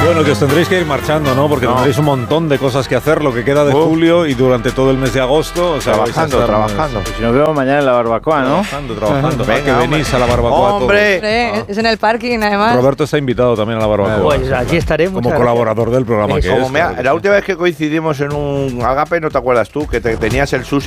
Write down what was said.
Bueno, que os tendréis que ir marchando, ¿no? Porque tendréis un montón de cosas que hacer, lo que queda de julio y durante todo el mes de agosto. O sea, trabajando. Si nos vemos mañana en la barbacoa, ¿no? Trabajando. Venga, que venís a la barbacoa. ¡Hombre! Es en el parking, además. Roberto está invitado también a la barbacoa. Pues allí estaremos. Como colaborador del programa que es. La última vez que coincidimos en un Agape, ¿no te acuerdas tú? Que tenías el sushi